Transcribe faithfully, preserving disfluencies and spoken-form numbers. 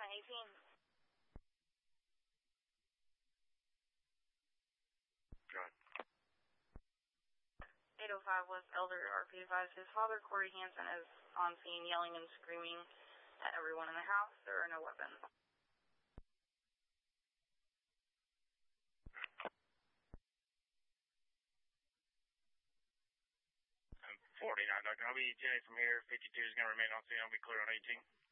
eighteen. Go ahead. eight oh five West Elder, R P advised his father, Corey Hansen, is on scene yelling and screaming at everyone in the house. There are no weapons. forty-nine, Doctor I'll be Jenny from here. fifty-two is going to remain on scene. I'll be clear on eighteen.